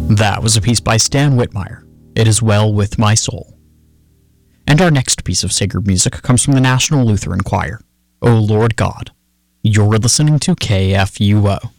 That was a piece by Stan Whitmire, It Is Well With My Soul. And our next piece of sacred music comes from the National Lutheran Choir, O Lord God. You're listening to KFUO.